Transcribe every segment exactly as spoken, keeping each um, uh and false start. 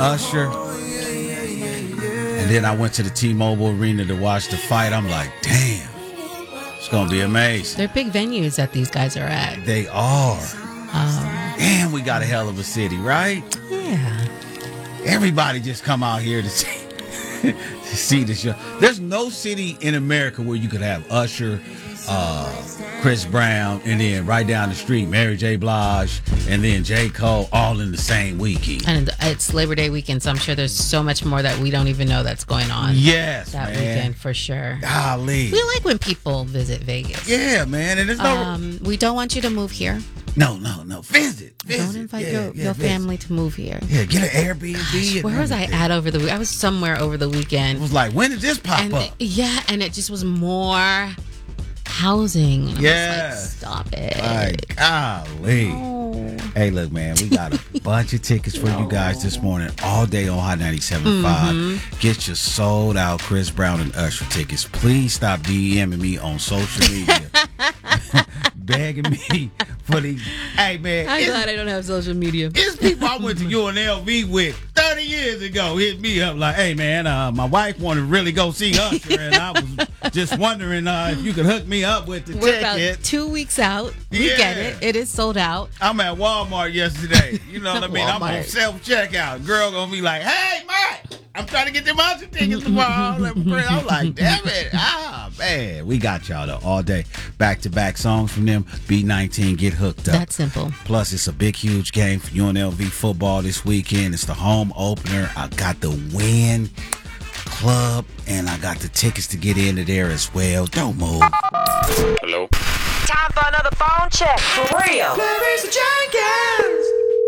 Usher. And then I went to the T-Mobile Arena to watch the fight. I'm like, damn, it's going to be amazing. They're big venues that these guys are at. They are. Um, and we got a hell of a city, right? Yeah. Everybody just come out here to see, to see the show. There's no city in America where you could have Usher, uh, Chris Brown, and then right down the street, Mary J. Blige, and then J. Cole, all in the same weekend. And it's Labor Day weekend, so I'm sure there's so much more that we don't even know that's going on. Yes, that man. weekend for sure. Golly, we like when people visit Vegas. Yeah, man, and there's no. Um, we don't want you to move here. No, no, no. Visit. visit. Don't invite yeah, your, yeah, your visit. family to move here. Yeah, get an Airbnb. Gosh, where was I at over the week? I was somewhere over the weekend. It was like, when did this pop and, up? Yeah, and it just was more housing. And yeah. I was like, stop it. Like, golly. Oh. Hey, look, man, we got a bunch of tickets for no. you guys this morning, all day on Hot ninety-seven point five. Mm-hmm. Get your sold out Chris Brown and Usher tickets. Please stop DMing me on social media. Begging me for these. Hey, man. I'm glad I don't have social media. It's people I went to U N L V with thirty years ago hit me up like, hey, man, uh, my wife wanted to really go see Usher, and I was just wondering uh, if you could hook me up with the We're ticket. About two weeks out. We yeah. get it. It is sold out. I'm at Walmart yesterday. You know what I mean? I'm on self-checkout. Girl gonna be like, hey, Mike, I'm trying to get them Usher tickets tomorrow. I'm like, damn it. Ah, man. We got y'all though all day. Back-to-back songs from them. B nineteen, get hooked up. That's simple. Plus, it's a big, huge game for U N L V football this weekend. It's the home opener. I got the Win Club, and I got the tickets to get into there as well. Don't move. Hello? Time for another phone check. For real. Larry Jenkins.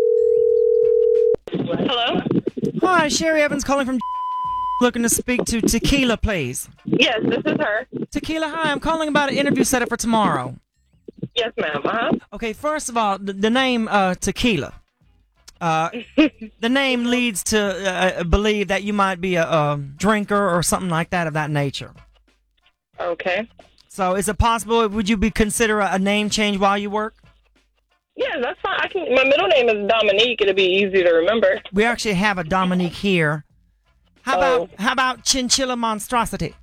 Hello? Hi, Sherry Evans calling from looking to speak to Tequila, please. Yes, this is her. Tequila, hi. I'm calling about an interview set up for tomorrow. Yes, ma'am. Uh-huh. Okay, first of all, the, the name uh, Tequila. Uh, the name leads to uh, believe that you might be a, a drinker or something like that of that nature. Okay. So is it possible, would you be consider a, a name change while you work? Yeah, that's fine. I can. My middle name is Dominique. It'll be easy to remember. We actually have a Dominique here. How oh. about how about Chinchilla Monstrosity?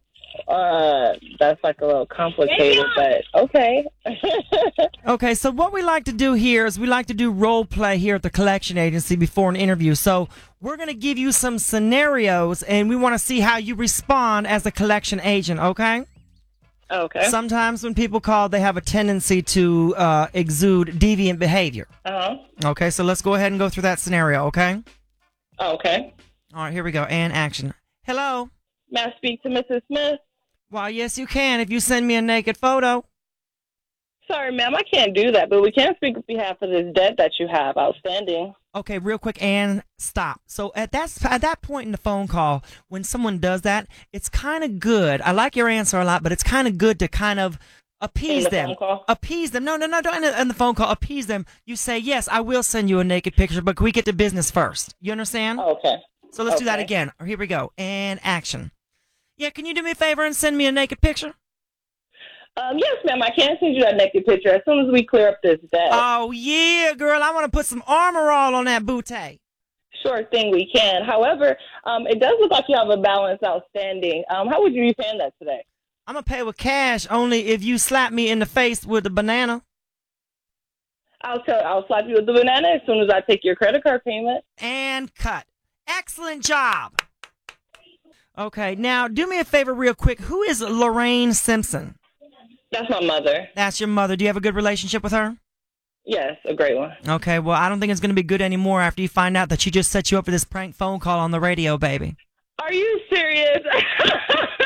Uh, that's like a little complicated, but okay. Okay, so what we like to do here is we like to do role play here at the collection agency before an interview. So we're going to give you some scenarios, and we want to see how you respond as a collection agent, okay? Okay. Sometimes when people call, they have a tendency to uh, exude deviant behavior. Uh-huh. Okay, so let's go ahead and go through that scenario, okay? Okay. All right, here we go, and action. Hello? May I speak to Missus Smith? Why, yes, you can if you send me a naked photo. Sorry, ma'am, I can't do that, but we can speak on behalf of this debt that you have outstanding. Okay, real quick, and stop. So at that at that point in the phone call, when someone does that, it's kind of good. I like your answer a lot, but it's kind of good to kind of appease the them. Phone call? Appease them. No, no, no, don't in the, in the phone call. Appease them. You say, yes, I will send you a naked picture, but can we get to business first? You understand? Okay. So let's okay. do that again. Here we go. And action. Yeah, can you do me a favor and send me a naked picture? Um, yes, ma'am, I can send you that naked picture as soon as we clear up this debt. Oh, yeah, girl, I want to put some armor all on that bootay. Sure thing, we can. However, um, it does look like you have a balance outstanding. Um, how would you be paying that today? I'm going to pay with cash only if you slap me in the face with a banana. I'll tell. I'll slap you with the banana as soon as I take your credit card payment. And cut. Excellent job. Okay, now do me a favor real quick. Who is Lorraine Simpson? That's my mother. That's your mother. Do you have a good relationship with her? Yes, a great one. Okay, well, I don't think it's going to be good anymore after you find out that she just set you up for this prank phone call on the radio, baby. Are you serious?